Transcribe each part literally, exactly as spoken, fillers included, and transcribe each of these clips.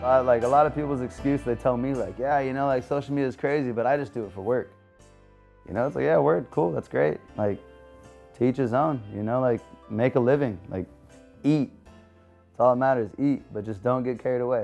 Uh, like a lot of people's excuse, they tell me like, yeah, you know, like social media is crazy, but I just do it for work. You know, it's like, yeah, word, cool, that's great. Like, to each his own, you know, like make a living, like eat. That's all that matters, eat, but just don't get carried away.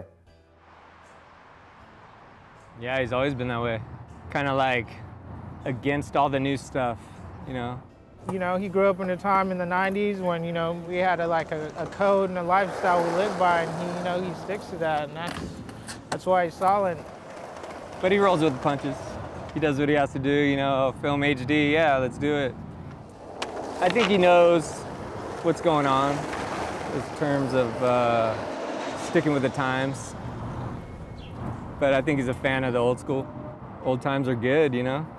Yeah, he's always been that way. Kind of like against all the new stuff, you know? You know, he grew up in a time in the nineties when, you know, we had a, like a, a code and a lifestyle we lived by, and he, you know, he sticks to that, and that's, that's why he's solid. But he rolls with the punches. He does what he has to do, you know, film H D, yeah, let's do it. I think he knows what's going on in terms of uh, sticking with the times. But I think he's a fan of the old school. Old times are good, you know?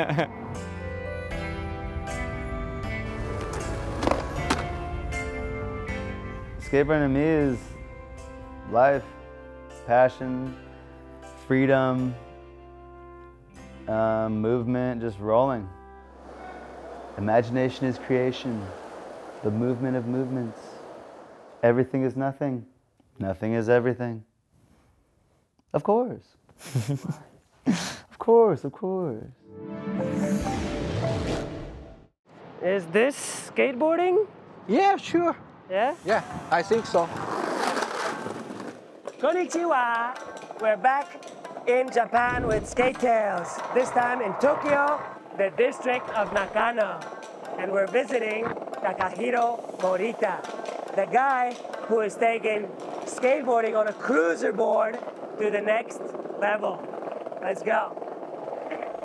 Skateboarding to me is life, passion, freedom, um, movement, just rolling. Imagination is creation, the movement of movements. Everything is nothing, nothing is everything. Of course. Of course, of course. Is this skateboarding? Yeah, sure. Yeah? Yeah, I think so. Konnichiwa! We're back in Japan with Skate Tales, this time in Tokyo, the district of Nakano. And we're visiting Takahiro Morita, the guy who is taking skateboarding on a cruiser board to the next level. Let's go.